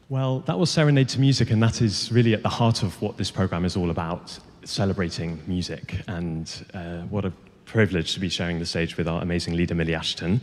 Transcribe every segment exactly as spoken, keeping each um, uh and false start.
Well, that was Serenade to Music, and that is really at the heart of what this program is all about, celebrating music. And uh, what a privilege to be sharing the stage with our amazing leader, Millie Ashton.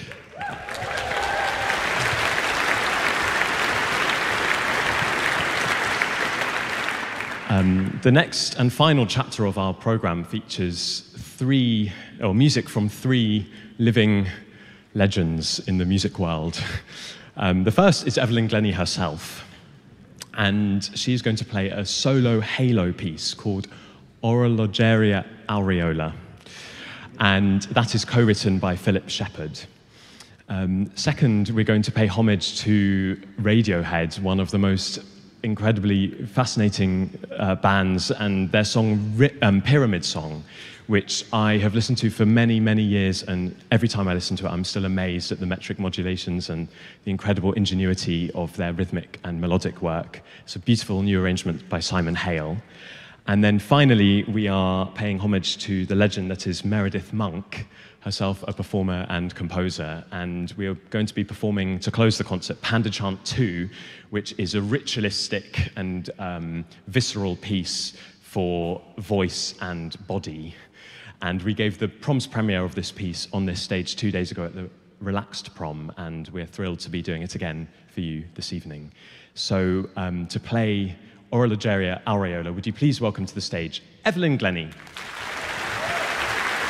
Um, the next and final chapter of our program features three, or music from three living legends in the music world. Um, the first is Evelyn Glennie herself, and she's going to play a solo halo piece called Orologeria Aureola, and that is co-written by Philip Shepard. Um, second, we're going to pay homage to Radiohead, one of the most incredibly fascinating uh, bands, and their song um, Pyramid Song, which I have listened to for many, many years, and every time I listen to it, I'm still amazed at the metric modulations and the incredible ingenuity of their rhythmic and melodic work. It's a beautiful new arrangement by Simon Hale. And then finally, we are paying homage to the legend that is Meredith Monk, herself a performer and composer, and we are going to be performing, to close the concert, Panda Chant two, which is a ritualistic and um, visceral piece for voice and body. And we gave the proms premiere of this piece on this stage two days ago at the Relaxed Prom, and we're thrilled to be doing it again for you this evening. So um, to play Orologeria Aureola, would you please welcome to the stage Evelyn Glennie.